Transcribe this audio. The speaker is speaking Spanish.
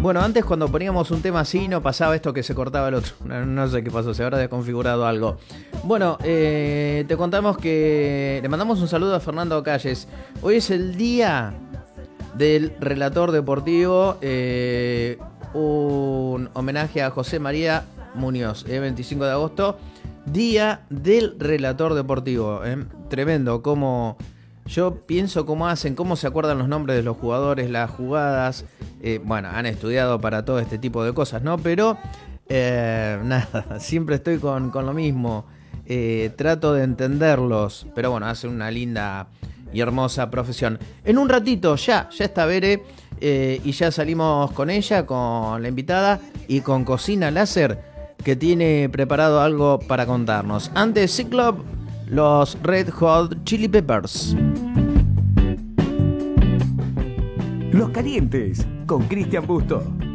Bueno, antes cuando poníamos un tema así no pasaba esto que se cortaba el otro. No sé qué pasó, se habrá desconfigurado algo. Bueno, te contamos que le mandamos un saludo a Fernando Calles. Hoy es el día del relator deportivo, un homenaje a José María Muñoz, 25 de agosto, día del relator deportivo. Tremendo, como yo pienso cómo hacen, cómo se acuerdan los nombres de los jugadores, las jugadas. Bueno, han estudiado para todo este tipo de cosas, ¿no? Pero nada, siempre estoy con lo mismo. Trato de entenderlos, pero bueno, hacen una linda y hermosa profesión. En un ratito ya está Bere, y ya salimos con ella, con la invitada y con Cocina Láser, que tiene preparado algo para contarnos. Antes, Cyclop, los Red Hot Chili Peppers. Los Calientes, con Cristian Busto.